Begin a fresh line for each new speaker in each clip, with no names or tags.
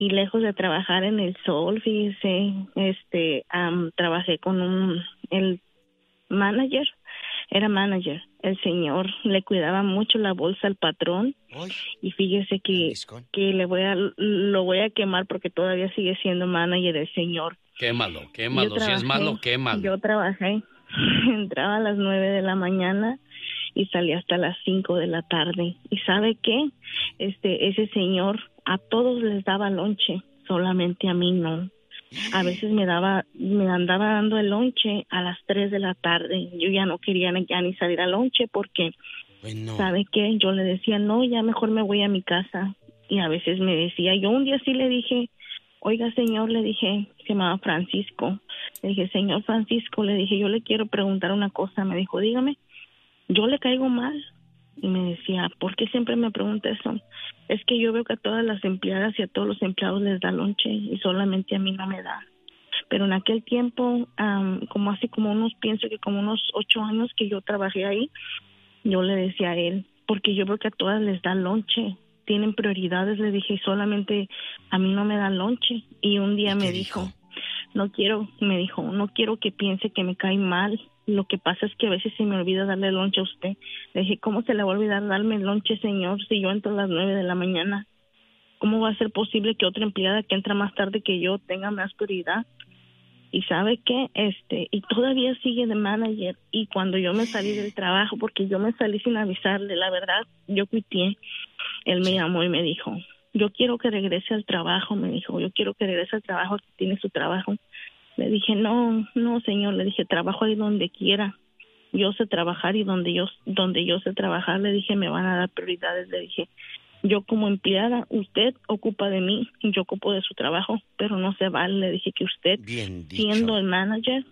Y lejos de trabajar en el sol, fíjese, trabajé con el manager, era manager. El señor le cuidaba mucho la bolsa al patrón.
Uy,
y fíjese que lo voy a quemar porque todavía sigue siendo manager el señor.
Quémalo. Si es malo, quémalo.
Yo trabajé, entraba a las 9 de la mañana y salía hasta las 5 de la tarde. ¿Y sabe qué? Ese señor a todos les daba lonche, solamente a mí no. A veces me andaba dando el lonche a las 3 de la tarde. Yo ya no quería ya ni salir al lonche porque, ¿sabe qué? Yo le decía, no, ya mejor me voy a mi casa. Y a veces me decía, yo un día sí le dije, oiga, señor, le dije, se llamaba Francisco. Le dije, señor Francisco, le dije, yo le quiero preguntar una cosa. Me dijo, dígame, ¿yo le caigo mal? Y me decía, ¿por qué siempre me pregunta eso? Es que yo veo que a todas las empleadas y a todos los empleados les da lonche y solamente a mí no me da. Pero en aquel tiempo, pienso que como unos 8 años que yo trabajé ahí, yo le decía a él, porque yo veo que a todas les da lonche, tienen prioridades, le dije, y solamente a mí no me da lonche. Y un día me dijo, no quiero que piense que me cae mal. Lo que pasa es que a veces se me olvida darle lonche a usted. Le dije, ¿cómo se le va a olvidar darme lonche, señor, si yo entro a las 9 de la mañana? ¿Cómo va a ser posible que otra empleada que entra más tarde que yo tenga más prioridad? Y ¿sabe qué? Y todavía sigue de manager. Y cuando yo me salí del trabajo, porque yo me salí sin avisarle, la verdad, yo quité. Él me llamó y me dijo, yo quiero que regrese al trabajo, me dijo, yo quiero que regrese al trabajo, que tiene su trabajo. Le dije, no, señor, le dije, trabajo ahí donde quiera. Yo sé trabajar y donde yo sé trabajar, le dije, me van a dar prioridades. Le dije, yo como empleada, usted ocupa de mí, yo ocupo de su trabajo, pero no se vale. Le dije que usted, siendo manager,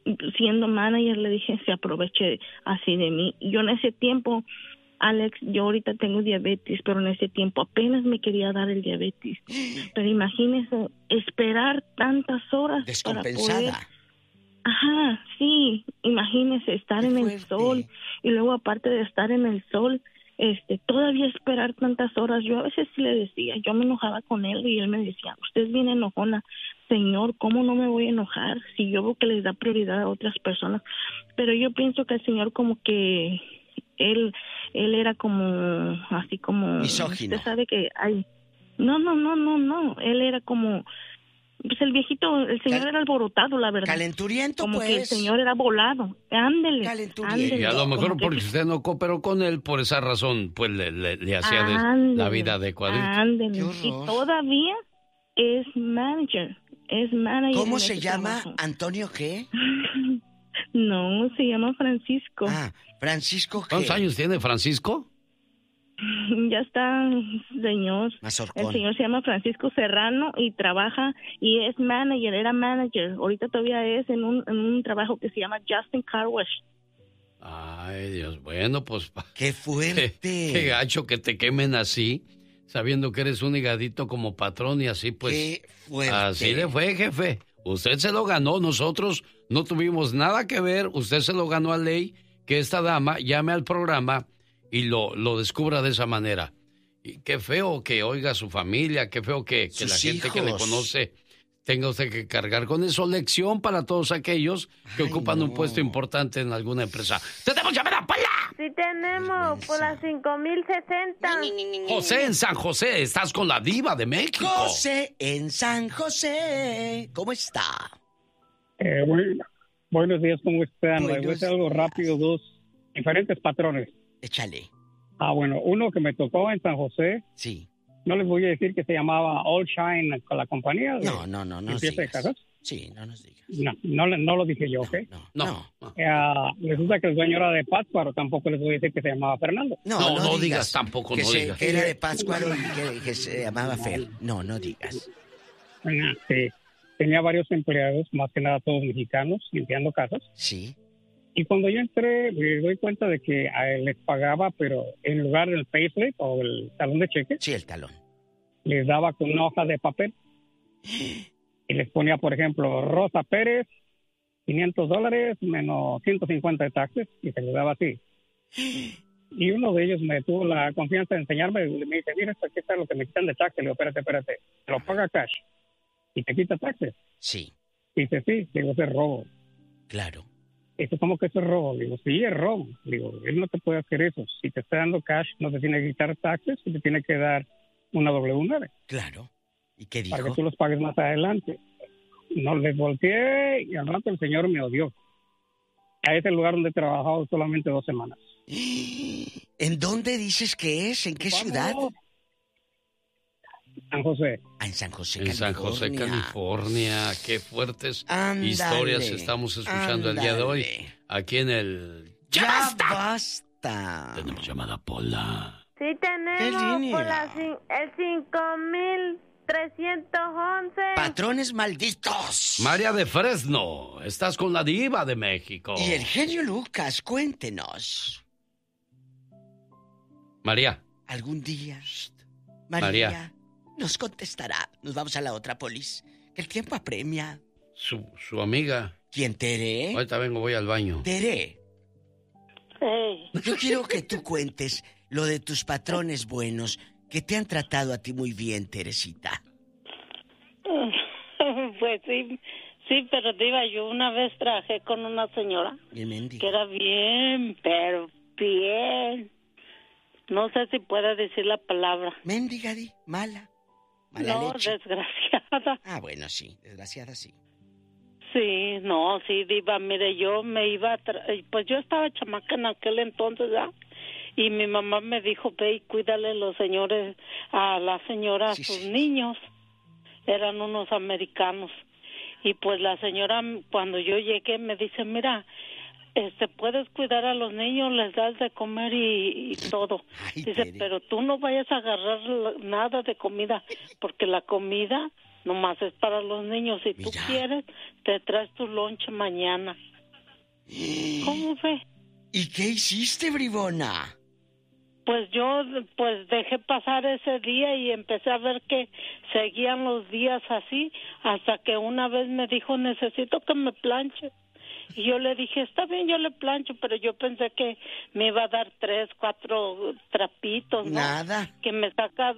le dije, se aproveche así de mí. Yo en ese tiempo, Alex, yo ahorita tengo diabetes, pero en ese tiempo apenas me quería dar el diabetes. Pero imagínese esperar tantas horas
descompensada.
para poder... Ajá, sí, imagínese estar en el sol y luego aparte de estar en el sol, todavía esperar tantas horas. Yo a veces sí le decía, yo me enojaba con él y él me decía, usted es bien enojona. Señor, ¿cómo no me voy a enojar si yo veo que les da prioridad a otras personas? Pero yo pienso que el señor como que él era como así como
misógino.
usted sabe que hay no, él era como pues el viejito, el señor era alborotado, la verdad.
Calenturiento,
como
pues.
Que el señor era volado. Ándele.
Y a lo mejor porque usted no cooperó con él, por esa razón, pues le hacía la vida de cuadrito.
Ándele. Y todavía es manager.
¿Cómo se llama?
Trabajo.
¿Antonio qué?
No, se llama Francisco.
Ah, Francisco qué.
¿Cuántos años tiene Francisco?
Ya está, señor.
Mazorcón.
El señor se llama Francisco Serrano y trabaja y es manager, era manager. Ahorita todavía es en un trabajo que se llama Justin Car Wash.
Ay, Dios, bueno, pues...
¡Qué fuerte!
Qué gacho que te quemen así, sabiendo que eres un higadito como patrón y así, pues...
¡Qué fuerte!
Así le fue, jefe. Usted se lo ganó, nosotros no tuvimos nada que ver, usted se lo ganó a ley, que esta dama llame al programa y lo descubra de esa manera. Y qué feo que oiga a su familia, qué feo que la gente que le conoce tenga usted que cargar con eso. Lección para todos aquellos que ocupan un puesto importante en alguna empresa. ¡Tenemos llamada, Paula!
Sí tenemos, por las 5060.
José en San José, estás con la diva de México.
José en San José, ¿cómo está?
Buenos días, ¿cómo están? Les voy a hacer algo rápido, dos diferentes patrones.
Échale.
Bueno, uno que me tocó en San José.
Sí.
No les voy a decir que se llamaba All Shine con la compañía.
No
¿Limpieza de casas?
Sí, no nos digas.
No lo dije yo, ¿ok?
No.
Resulta que el dueño era de Pátzcuaro, tampoco les voy a decir que se llamaba Fernando.
No digas tampoco,
que
no digas.
Que era de Pátzcuaro y que se llamaba Fer. No digas.
Sí, tenía varios empleados, más que nada todos mexicanos, limpiando casas.
Sí.
Y cuando yo entré, me doy cuenta de que a él les pagaba, pero en lugar del payslip o el talón de cheque.
Sí, el talón.
Les daba con una hoja de papel. Y les ponía, por ejemplo, Rosa Pérez, $500 menos 150 de taxes, y se les daba así. Y uno de ellos me tuvo la confianza de enseñarme, me dice, mira, aquí está lo que me quitan de taxes. Le digo, espérate, ¿te lo paga cash y te quita taxes?
Sí.
Dice, sí. Digo, eso es robo.
Claro.
Eso, ¿cómo que eso es robo? Digo, sí, es robo. Digo, él no te puede hacer eso. Si te está dando cash, no te tiene que quitar taxes y te tiene que dar una W9.
Claro. ¿Y qué dijo?
Para que tú los pagues más adelante. No, les volteé y al rato el señor me odió. A ese lugar donde he trabajado solamente 2 semanas.
¿En dónde dices que es? ¿En qué ciudad?
San José.
En San José,
En San José, California. Qué fuertes historias estamos escuchando el día de hoy. Aquí en el...
¡Ya basta!
Tenemos llamada Pola.
Sí, tenemos Pola, el 5311.
Patrones malditos.
María de Fresno, estás con la diva de México.
Y el genio Lucas, cuéntenos.
María.
Algún día, María nos contestará. Nos vamos a la otra, Polis. Que el tiempo apremia.
Su amiga.
¿Quién, Tere?
Ahorita vengo, voy al baño.
Tere. Yo quiero que tú cuentes lo de tus patrones buenos que te han tratado a ti muy bien, Teresita.
Pues sí, pero diva, yo una vez trabajé con una señora que era bien, pero bien. No sé si puede decir la palabra.
Mendiga, mala
no,
leche.
Desgraciada.
Ah, bueno, sí, desgraciada sí.
Sí, no, sí, diva, mire, yo me iba pues yo estaba chamaca en aquel entonces, ¿ya? Y mi mamá me dijo, ve y cuídale a la señora, a sus niños. Eran unos americanos. Y pues la señora, cuando yo llegué, me dice, mira, puedes cuidar a los niños, les das de comer y todo.
Ay,
dice,
Tere.
pero tú no vayas a agarrar nada de comida, porque la comida nomás es para los niños. Si tú quieres, te traes tu lonche mañana. ¿Cómo ve?
¿Y qué hiciste, bribona?
Pues yo dejé pasar ese día y empecé a ver que seguían los días así, hasta que una vez me dijo, necesito que me planche. Y yo le dije, está bien, yo le plancho, pero yo pensé que me iba a dar 3, 4 trapitos, ¿no?
Nada.
Que me saca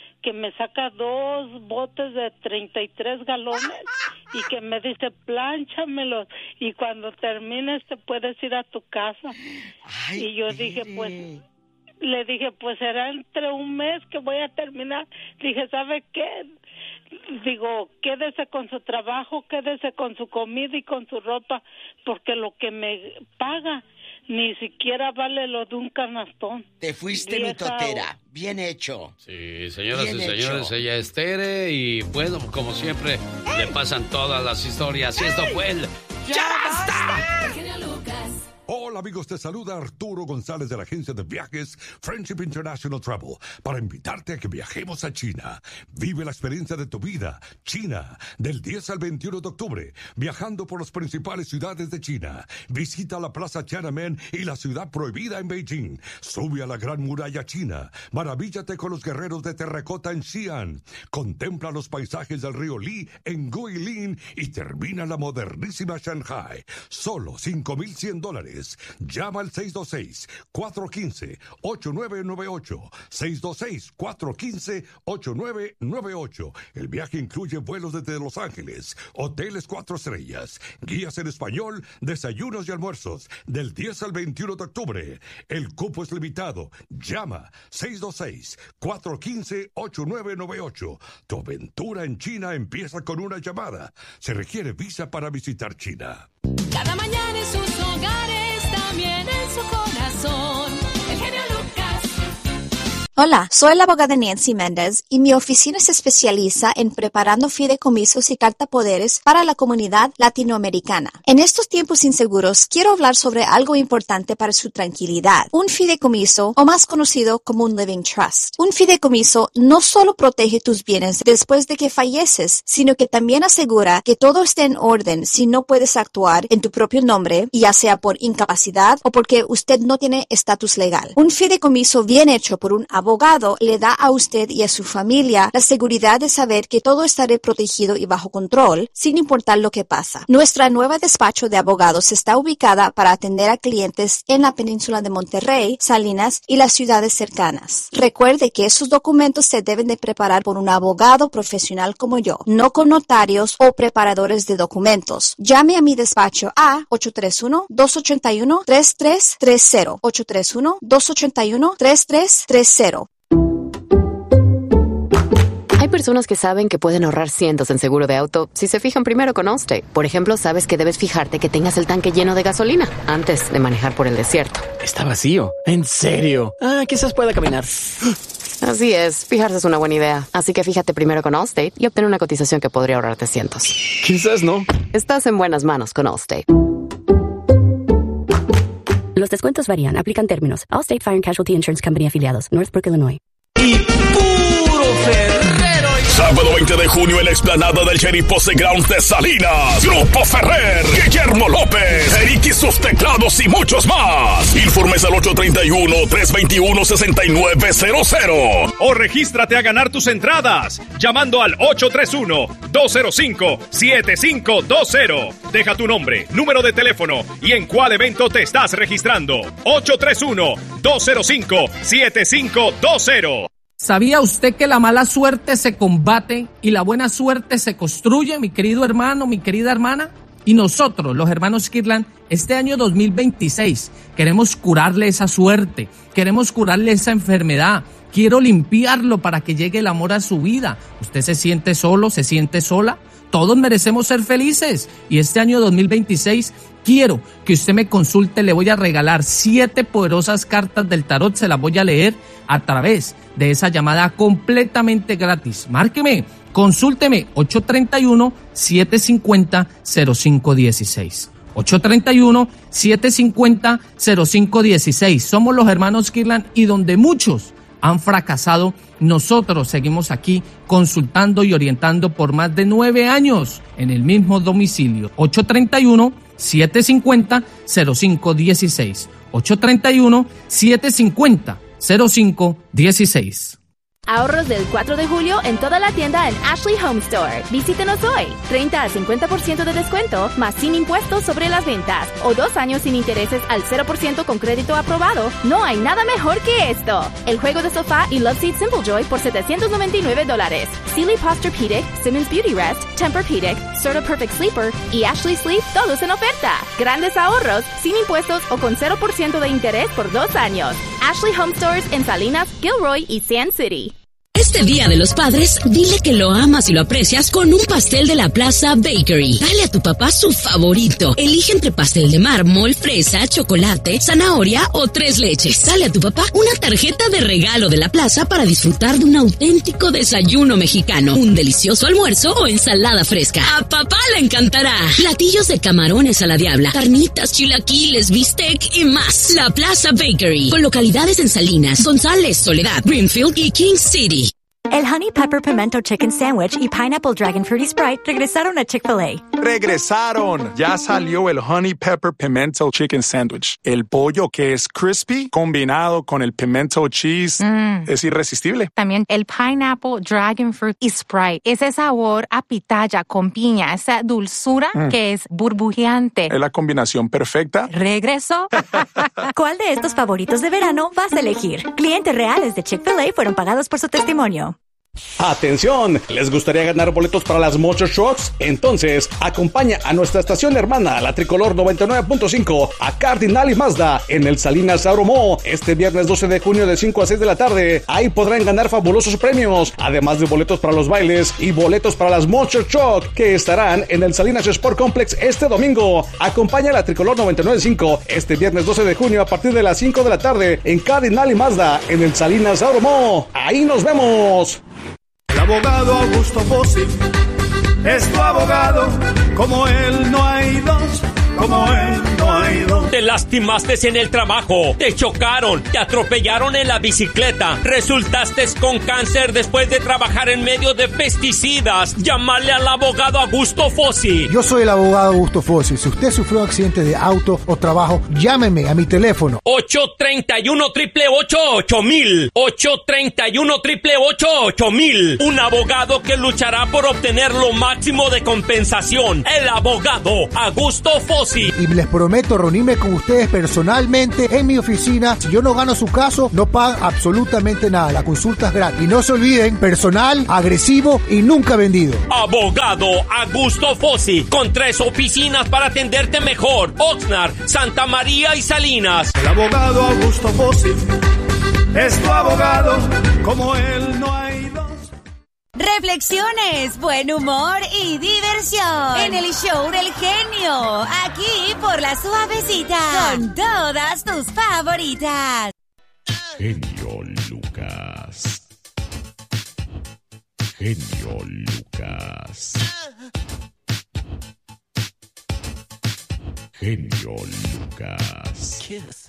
2 botes de 33 galones y que me dice, plánchamelos y cuando termines te puedes ir a tu casa.
Ay,
y yo dije, le dije, pues será entre un mes que voy a terminar. Dije, ¿sabe qué? Digo, quédese con su trabajo, quédese con su comida y con su ropa, porque lo que me paga ni siquiera vale lo de un canastón.
Te fuiste mitotera, bien hecho.
Sí, señoras
bien
y señores,
hecho.
ella es Tere y bueno, como siempre, le pasan todas las historias. Y esto fue el... ¡Ya basta!
Hola amigos, te saluda Arturo González de la agencia de viajes Friendship International Travel para invitarte a que viajemos a China. Vive la experiencia de tu vida, China, del 10 al 21 de octubre, viajando por las principales ciudades de China. Visita la Plaza Tiananmen y la ciudad prohibida en Beijing. Sube a la Gran Muralla China. Maravíllate con los guerreros de terracota en Xi'an. Contempla los paisajes del río Li en Guilin y termina la modernísima Shanghai. Solo $5,100. Llama al 626-415-8998. 626-415-8998. El viaje incluye vuelos desde Los Ángeles, hoteles 4 estrellas, guías en español, desayunos y almuerzos, del 10 al 21 de octubre. El cupo es limitado. Llama 626-415-8998. Tu aventura en China empieza con una llamada. Se requiere visa para visitar China.
Cada mañana en sus hogares, también en su corazón, el genio Lucas.
Hola, soy la abogada Nancy Méndez y mi oficina se especializa en preparando fideicomisos y cartapoderes para la comunidad latinoamericana. En estos tiempos inseguros, quiero hablar sobre algo importante para su tranquilidad. Un fideicomiso, o más conocido como un living trust. Un fideicomiso no solo protege tus bienes después de que falleces, sino que también asegura que todo esté en orden si no puedes actuar en tu propio nombre, ya sea por incapacidad o porque usted no tiene estatus legal. Un fideicomiso bien hecho por un abogado abogado le da a usted y a su familia la seguridad de saber que todo estará protegido y bajo control, sin importar lo que pasa. Nuestra nueva despacho de abogados está ubicada para atender a clientes en la península de Monterrey, Salinas y las ciudades cercanas. Recuerde que esos documentos se deben de preparar por un abogado profesional como yo, no con notarios o preparadores de documentos. Llame a mi despacho a 831-281-3330. 831-281-3330.
Hay personas que saben que pueden ahorrar cientos en seguro de auto si se fijan primero con Allstate. Por ejemplo, sabes que debes fijarte que tengas el tanque lleno de gasolina antes de manejar por el desierto.
Está vacío. ¿En serio? Quizás pueda caminar.
Así es, fijarse es una buena idea. Así que fíjate primero con Allstate y obtén una cotización que podría ahorrarte cientos.
Quizás no.
Estás en buenas manos con Allstate.
Los descuentos varían. Aplican términos. Allstate Fire and Casualty Insurance Company afiliados. Northbrook, Illinois.
Y puro Ferrero. Sábado 20 de junio en la explanada del Cherry Pose Grounds de Salinas. Grupo Ferrer, Guillermo López, Eric y sus teclados y muchos más. Informes al 831-321-6900.
O regístrate a ganar tus entradas llamando al 831-205-7520. Deja tu nombre, número de teléfono y en cuál evento te estás registrando. 831-205-7520.
¿Sabía usted que la mala suerte se combate y la buena suerte se construye, mi querido hermano, mi querida hermana? Y nosotros, los hermanos Kirtland, este año 2026, queremos curarle esa suerte, queremos curarle esa enfermedad. Quiero limpiarlo para que llegue el amor a su vida. ¿Usted se siente solo, se siente sola? Todos merecemos ser felices. Y este año 2026 quiero que usted me consulte. Le voy a regalar 7 poderosas cartas del tarot. Se las voy a leer a través de esa llamada completamente gratis. Márqueme, consúlteme 831-750-0516. 831-750-0516. Somos los hermanos Kirtland y donde muchos han fracasado, nosotros seguimos aquí consultando y orientando por más de 9 años en el mismo domicilio. 831-750-0516. 831-750-0516.
Ahorros del 4 de julio en toda la tienda en Ashley Home Store. Visítenos hoy. 30 a 50% de descuento, más sin impuestos sobre las ventas. O 2 años sin intereses al 0% con crédito aprobado. No hay nada mejor que esto. El juego de sofá y Love Seat Simple Joy por $799. Sealy Posturepedic, Simmons Beauty Rest, Tempur-Pedic, Serta Perfect Sleeper y Ashley Sleep, todos en oferta. Grandes ahorros, sin impuestos o con 0% de interés por 2 años. Ashley Home Stores en Salinas, Gilroy y Sand City.
Este Día de los Padres, dile que lo amas y lo aprecias con un pastel de la Plaza Bakery. Dale a tu papá su favorito. Elige entre pastel de mármol, fresa, chocolate, zanahoria o 3 leches. Dale a tu papá una tarjeta de regalo de la plaza para disfrutar de un auténtico desayuno mexicano, un delicioso almuerzo o ensalada fresca. A papá le encantará. Platillos de camarones a la diabla, carnitas, chilaquiles, bistec y más. La Plaza Bakery, con localidades en Salinas, González, Soledad, Greenfield y King City.
El Honey Pepper Pimento Chicken Sandwich y Pineapple Dragon Fruity Sprite regresaron a Chick-fil-A.
¡Regresaron! Ya salió el Honey Pepper Pimento Chicken Sandwich. El pollo que es crispy combinado con el pimento cheese es irresistible.
También el Pineapple Dragon Fruit y Sprite. Ese sabor a pitaya con piña, esa dulzura que es burbujeante.
Es la combinación perfecta.
¿Regresó? ¿Cuál de estos favoritos de verano vas a elegir? Clientes reales de Chick-fil-A fueron pagados por su testimonio.
¡Atención! ¿Les gustaría ganar boletos para las Motor Trucks? Entonces, acompaña a nuestra estación hermana, la Tricolor 99.5, a Cardinal y Mazda en el Salinas Auromo este viernes 12 de junio de 5 a 6 de la tarde. Ahí podrán ganar fabulosos premios, además de boletos para los bailes y boletos para las Motor Truck que estarán en el Salinas Sport Complex este domingo. Acompaña a la Tricolor 99.5 este viernes 12 de junio a partir de las 5 de la tarde en Cardinal y Mazda en el Salinas Auromo. ¡Ahí nos vemos!
El abogado Augusto Bossi es tu abogado, como él no hay dos.
como él no hay dos.
Te lastimaste en el trabajo, te chocaron, te atropellaron en la bicicleta, resultaste con cáncer después de trabajar en medio de pesticidas. Llámale al abogado Augusto Fossi.
Yo soy el abogado Augusto Fossi. Si usted sufrió un accidente de auto o trabajo, llámeme a mi teléfono.
831-888-8000. 831-888-8000. Un abogado que luchará por obtener lo máximo de compensación. El abogado Augusto Fossi.
Y les prometo reunirme con ustedes personalmente en mi oficina. Si yo no gano su caso, no pagan absolutamente nada. La consulta es gratis. Y no se olviden, personal, agresivo y nunca vendido.
Abogado Augusto Fossi, con 3 oficinas para atenderte mejor. Oxnard, Santa María y Salinas.
El abogado Augusto Fossi es tu abogado, como él no hay dos.
Reflexiones, buen humor y diversión en el show del genio, aquí por La Suavecita, con todas tus favoritas.
Genio Lucas. Genio Lucas. Genio Lucas.